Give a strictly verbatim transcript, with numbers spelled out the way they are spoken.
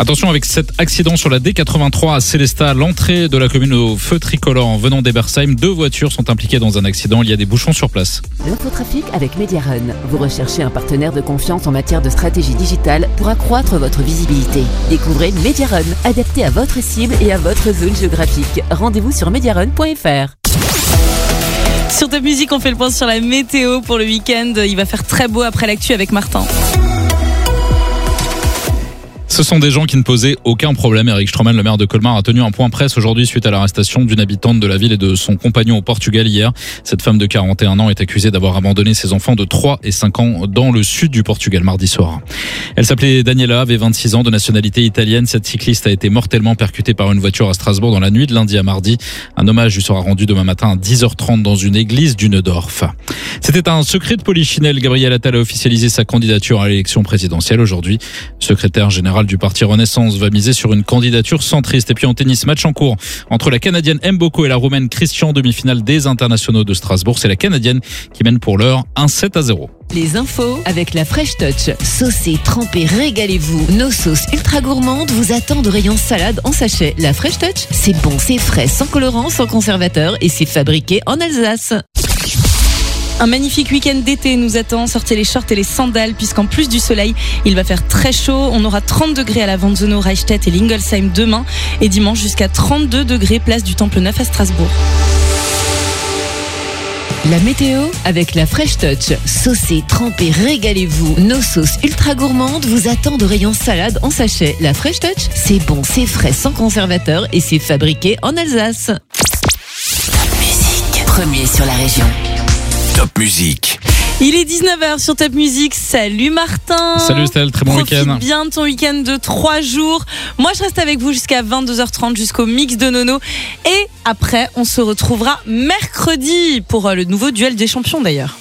Attention avec cet accident sur la D quatre-vingt-trois à Célestat, l'entrée de la commune au feu tricolore en venant d'Ebersheim. Deux voitures sont impliquées dans un accident. Il y a des bouchons sur place. L'infotrafic avec Mediarun. Vous recherchez un partenaire de confiance en matière de stratégie digitale pour accroître votre visibilité. Découvrez Mediarun, adapté à votre cible et à votre zone géographique. Rendez-vous sur mediarun point f r. Sur Top Music, on fait le point sur la météo pour le week-end. Il va faire très beau après l'actu avec Martin. Ce sont des gens qui ne posaient aucun problème. Éric Stroman, le maire de Colmar, a tenu un point presse aujourd'hui suite à l'arrestation d'une habitante de la ville et de son compagnon au Portugal hier. Cette femme de quarante et un ans est accusée d'avoir abandonné ses enfants de trois et cinq ans dans le sud du Portugal mardi soir. Elle s'appelait Daniela, avait vingt-six ans, de nationalité italienne. Cette cycliste a été mortellement percutée par une voiture à Strasbourg dans la nuit de lundi à mardi. Un hommage lui sera rendu demain matin à dix heures trente dans une église du Neudorf. C'était un secret de polichinelle. Gabriel Attal a officialisé sa candidature à l'élection présidentielle aujourd'hui. Secrétaire général du parti Renaissance va miser sur une candidature centriste. Et puis en tennis, match en cours entre la Canadienne Mboko et la Roumaine Christian, demi-finale des internationaux de Strasbourg. C'est la Canadienne qui mène pour l'heure un sept à zéro. Les infos avec la Fresh Touch. Saucez, trempez, régalez-vous. Nos sauces ultra gourmandes vous attendent au rayon salade en sachet. La Fresh Touch, c'est bon, c'est frais, sans colorant, sans conservateur et c'est fabriqué en Alsace. Un magnifique week-end d'été nous attend. Sortez les shorts et les sandales puisqu'en plus du soleil, il va faire très chaud. On aura trente degrés à la Vanzono, Reichstätt et Lingolsheim demain et dimanche jusqu'à trente-deux degrés place du Temple Neuf à Strasbourg. La météo avec la Fresh Touch. Saucez, trempez, régalez-vous. Nos sauces ultra gourmandes vous attendent au rayon salade en sachet. La Fresh Touch, c'est bon, c'est frais, sans conservateur et c'est fabriqué en Alsace. Top Music, premier sur la région. Top Music. Il est dix-neuf heures sur Top Music. Salut Martin. Salut Estelle, très bon Profite week-end. Profite bien de ton week-end de trois jours. Moi, je reste avec vous jusqu'à vingt-deux heures trente, jusqu'au mix de Nono. Et après, on se retrouvera mercredi pour le nouveau duel des champions d'ailleurs.